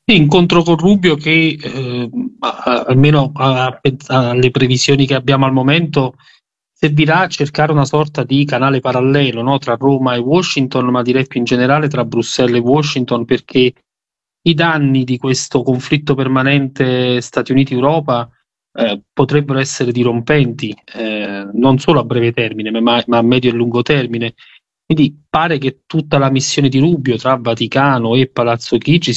Sì, incontro con Rubio che almeno alle previsioni che abbiamo al momento servirà a cercare una sorta di canale parallelo, no, tra Roma e Washington, ma direi più in generale tra Bruxelles e Washington, perché i danni di questo conflitto permanente Stati Uniti-Europa potrebbero essere dirompenti, non solo a breve termine, ma a medio e lungo termine. Quindi pare che tutta la missione di Rubio tra Vaticano e Palazzo Chigi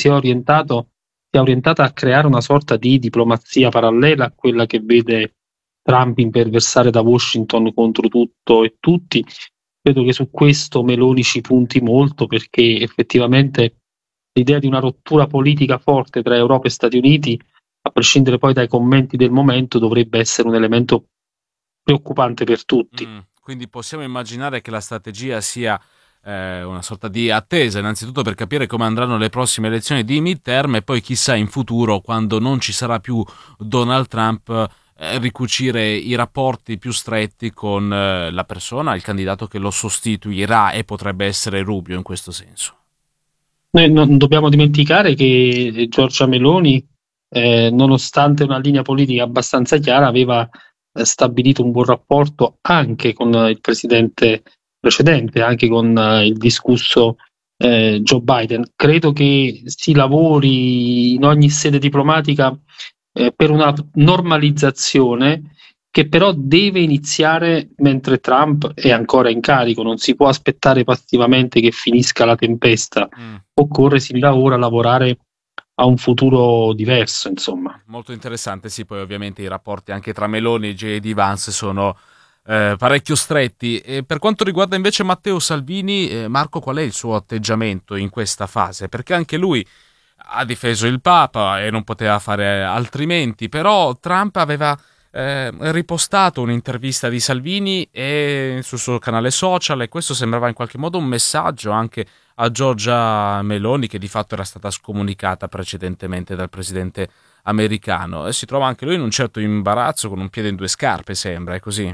sia orientata a creare una sorta di diplomazia parallela a quella che vede Trump imperversare da Washington contro tutto e tutti. Credo che su questo Meloni ci punti molto, perché effettivamente l'idea di una rottura politica forte tra Europa e Stati Uniti, a prescindere poi dai commenti del momento, dovrebbe essere un elemento preoccupante per tutti. Quindi possiamo immaginare che la strategia sia una sorta di attesa, innanzitutto per capire come andranno le prossime elezioni di midterm e poi chissà in futuro, quando non ci sarà più Donald Trump, ricucire i rapporti più stretti con la persona, il candidato che lo sostituirà, e potrebbe essere Rubio in questo senso. Noi non dobbiamo dimenticare che Giorgia Meloni, nonostante una linea politica abbastanza chiara, aveva stabilito un buon rapporto anche con il presidente precedente, anche con il discusso Joe Biden. Credo che si lavori in ogni sede diplomatica per una normalizzazione che però deve iniziare mentre Trump è ancora in carico, non si può aspettare passivamente che finisca la tempesta, occorre sin da ora lavorare a un futuro diverso, insomma. Molto interessante, sì, poi ovviamente i rapporti anche tra Meloni e J.D. Vance sono parecchio stretti. E per quanto riguarda invece Matteo Salvini, Marco, qual è il suo atteggiamento in questa fase? Perché anche lui ha difeso il Papa e non poteva fare altrimenti, però Trump aveva ripostato un'intervista di Salvini sul suo canale social, e questo sembrava in qualche modo un messaggio anche a Giorgia Meloni, che di fatto era stata scomunicata precedentemente dal presidente americano, e si trova anche lui in un certo imbarazzo, con un piede in due scarpe, sembra, è così.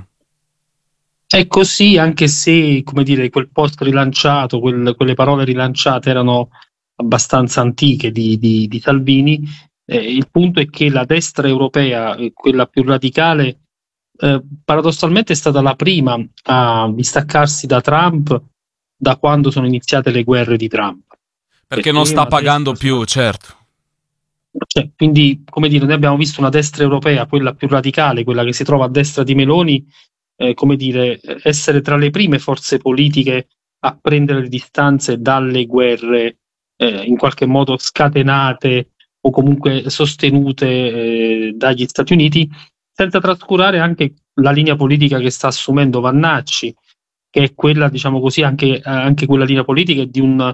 È così, anche se, come dire, quel post rilanciato, quelle parole rilanciate erano abbastanza antiche di Salvini. Il punto è che la destra europea, quella più radicale, paradossalmente è stata la prima a distaccarsi da Trump da quando sono iniziate le guerre di Trump. Perché non Perché sta una pagando destra, più, certo. quindi, come dire, noi abbiamo visto una destra europea, quella più radicale, quella che si trova a destra di Meloni, come dire, essere tra le prime forze politiche a prendere le distanze dalle guerre in qualche modo scatenate o comunque sostenute dagli Stati Uniti, senza trascurare anche la linea politica che sta assumendo Vannacci, che è quella, diciamo così, anche quella linea politica è di un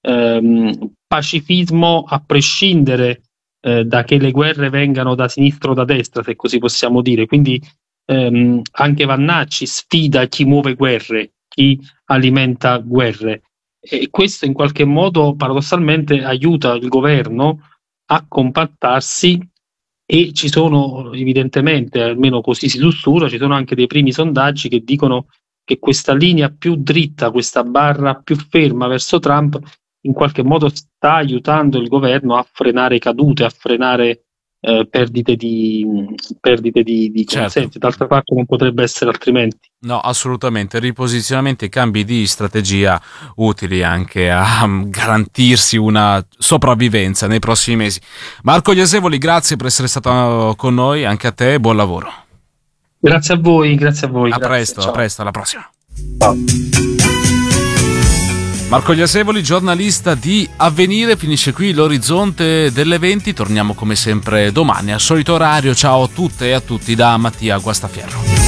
pacifismo a prescindere da che le guerre vengano da sinistra o da destra, se così possiamo dire. Quindi anche Vannacci sfida chi muove guerre, chi alimenta guerre, e questo in qualche modo paradossalmente aiuta il governo a compattarsi, e ci sono evidentemente, almeno così si sussurra, ci sono anche dei primi sondaggi che dicono che questa linea più dritta, questa barra più ferma verso Trump, in qualche modo sta aiutando il governo a frenare cadute, a frenare perdite di Certo. consensi. D'altra parte non potrebbe essere altrimenti. No, assolutamente, riposizionamenti e cambi di strategia utili anche a garantirsi una sopravvivenza nei prossimi mesi. Marco Iasevoli, grazie per essere stato con noi, anche a te, buon lavoro. Grazie a voi, grazie a voi, grazie, A ciao. presto, alla prossima. Ciao. Marco Iasevoli, giornalista di Avvenire, finisce qui l'orizzonte delle 20, torniamo come sempre domani al solito orario. Ciao a tutte e a tutti da Mattia Guastaferro.